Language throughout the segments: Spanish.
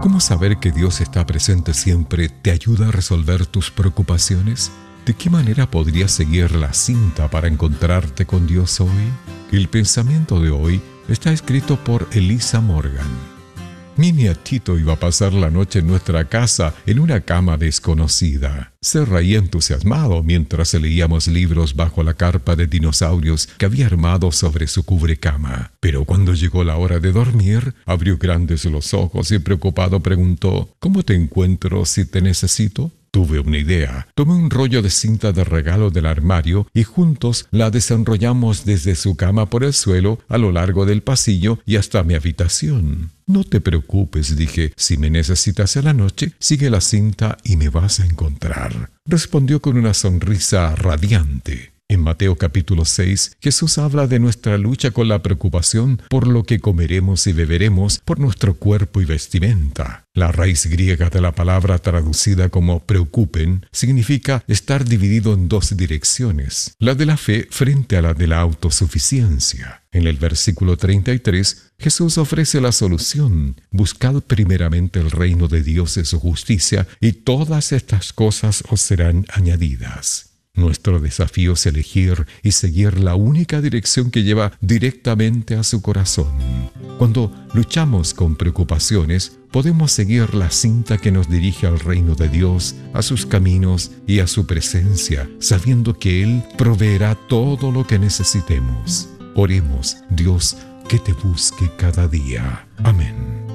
¿Cómo saber que Dios está presente siempre te ayuda a resolver tus preocupaciones? ¿De qué manera podrías seguir la cinta para encontrarte con Dios hoy? El pensamiento de hoy está escrito por Elisa Morgan. Mi nietito iba a pasar la noche en nuestra casa en una cama desconocida. Se reía entusiasmado mientras leíamos libros bajo la carpa de dinosaurios que había armado sobre su cubrecama. Pero cuando llegó la hora de dormir, abrió grandes los ojos y preocupado preguntó: ¿Cómo te encuentro si te necesito? Tuve una idea. Tomé un rollo de cinta de regalo del armario y juntos la desenrollamos desde su cama por el suelo, a lo largo del pasillo y hasta mi habitación. No te preocupes, dije. Si me necesitas a la noche, sigue la cinta y me vas a encontrar. Respondió con una sonrisa radiante. En Mateo capítulo 6, Jesús habla de nuestra lucha con la preocupación por lo que comeremos y beberemos, por nuestro cuerpo y vestimenta. La raíz griega de la palabra traducida como preocupen significa estar dividido en dos direcciones, la de la fe frente a la de la autosuficiencia. En el versículo 33, Jesús ofrece la solución: buscad primeramente el reino de Dios y su justicia, y todas estas cosas os serán añadidas. Nuestro desafío es elegir y seguir la única dirección que lleva directamente a su corazón. Cuando luchamos con preocupaciones, podemos seguir la cinta que nos dirige al reino de Dios, a sus caminos y a su presencia, sabiendo que Él proveerá todo lo que necesitemos. Oremos: Dios, que te busque cada día. Amén.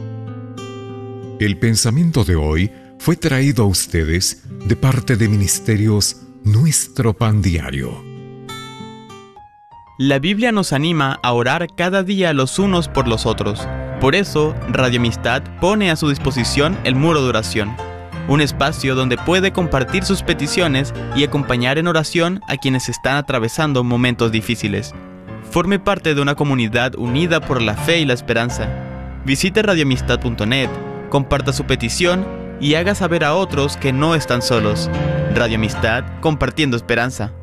El pensamiento de hoy fue traído a ustedes de parte de Ministerios Nuestro Pan Diario. La Biblia nos anima a orar cada día los unos por los otros. Por eso, Radio Amistad pone a su disposición el muro de oración, un espacio donde puede compartir sus peticiones y acompañar en oración a quienes están atravesando momentos difíciles. Forme parte de una comunidad unida por la fe y la esperanza. Visite radioamistad.net, comparta su petición y haga saber a otros que no están solos. Radio Amistad, compartiendo esperanza.